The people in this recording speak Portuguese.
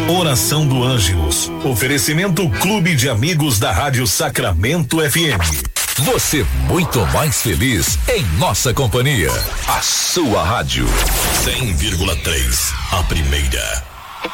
Oração do Ângelus. Oferecimento Clube de Amigos da Rádio Sacramento FM. Você muito mais feliz em nossa companhia. A sua rádio. 100,3. A primeira.